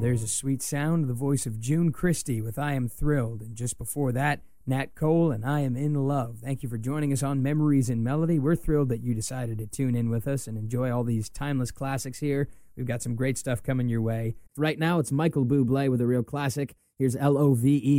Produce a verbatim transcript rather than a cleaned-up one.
there's a sweet sound, the voice of June Christie with I Am Thrilled. And just before that, Nat Cole and I Am in Love. Thank you for joining us on Memories in Melody. We're thrilled that you decided to tune in with us and enjoy all these timeless classics here. We've got some great stuff coming your way. Right now, it's Michael Bublé with a real classic. Here's L O V E.